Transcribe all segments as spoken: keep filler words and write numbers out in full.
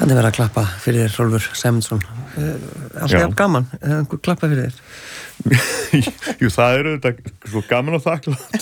Hvernig verður að klappa fyrir þér, Hrólfur Sæmundsson? Alltaf gaman, einhver klappa fyrir þér? Jú, það er auðvitað svo gaman og þakklátt.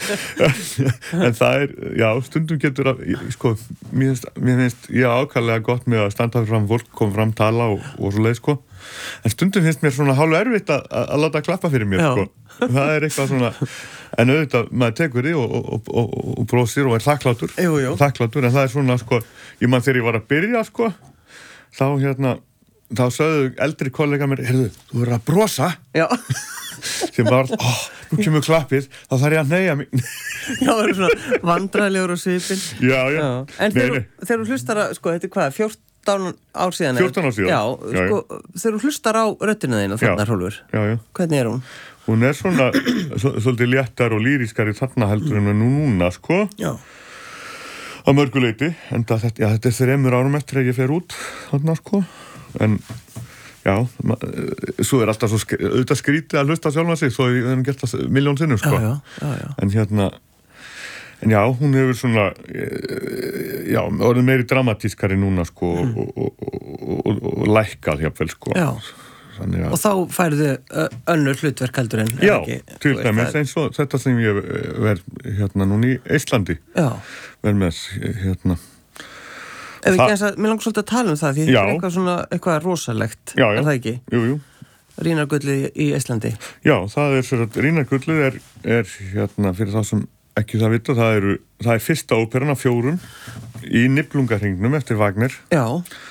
En það er, já, stundum getur að, sko, mér finnst, mér finnst ég ákaflega gott með að standa fram fólk, koma fram, tala og, og svo leið, sko. En stundum finnst mér svona hálfu erfitt að, að láta klappa fyrir mér, já. Sko. Það er eitthvað svona, en auðvitað maður tekur því og, og, og, og brósir og er þakklátur. Jú, jú. Þakklátur, en það er svona, sko, ég man þegar ég var að byrja, sko, þá hérna, þá sögðu eldri kollega mér, heyrðu, þú verður að brosa. Já. Sem bara, ó, nú kemur klappið, þá þarf ég að neyja mig. Já, það eru svona vandræðilegur og svipinn. Já, já. já. En þegar þú hlustar að, sko, þetta er hvað, fjórtán ár síðan? fjórtán ár síðan. Já, já sko, já. Þegar þú hlustar á röddina þína þarna, Hrólfur. Já, já. Hvernig er hún? Hún er svona, svolítið léttar og lýrískari þarna heldur en nú núna, sko. Já. Að mörguleiti, en það, já, þetta er þremur árum eftir að ég fer út, þarna, sko. En, já, svo er alltaf svo sk auðvitað skrítið að hlusta sjálfa sig, svo ég hef gert það miljón sinnum, sko. Já, já, já, já. En hérna, en já, hún hefur svona, já, orðið meiri dramatískari núna, sko, mm. og, og, og, og, og lækkað, jáfnvel, sko. Já. Þannig að... Og þá færðu önnur hlutverk heldur en... Já, ekki, til dæmis eins og þetta sem ég verð, hérna, núna í Íslandi. Já. Verð með, hérna... Ef ekki eins að, mér langar svolítið að tala um það, því þetta er eitthvað svona, eitthvað rosalegt, já, já. Er það ekki? Jú, jú. Rínargullið í Íslandi. Já, það er svo að Rínargullið er, er, hérna, fyrir þá sem ekki það vita, það eru, það er fyrsta óperan af fjórum í Niflungahringnum eftir Wagner. Já.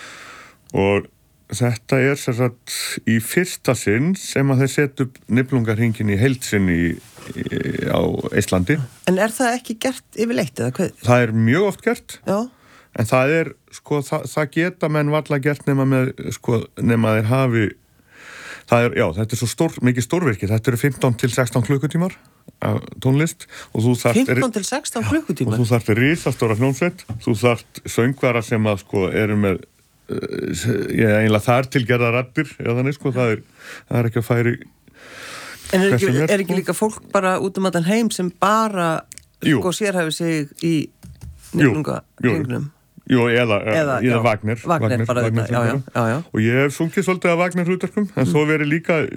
Og þetta er svo að í fyrsta sinn sem að þeir setja upp Niflungahringin í heild sinn í, í, á Íslandi. En er það ekki gert yfirleitt, eða hvað? Það er mjög oft gert. Já. En það er, sko, það, það geta menn varla gert nema með, sko, nema þeir hafi, það er, já, þetta er svo stór, mikið stórvirki, þetta eru fimmtán til sextán klukkutímar af tónlist og þú þarft... fimmtán til sextán klukkutímar? Og þú þarft risastóra hljómsveit, þú þarft söngvara sem að, sko, eru með, uh, ég eiginlega þar til gerða raddir, já þannig, sko, það er, það er ekki að færi... En er ekki, er ekki líka fólk bara út um allan heim sem bara, jú. Sko, sérhæfi sig í Niflungahringnum? Jú, eða, eða, eða Wagner. Wagner, Wagner bara Wagner, þetta, já, já, já, já. Og ég hef sungið svolítið af Wagner hlutverkum, en mm. svo verið líka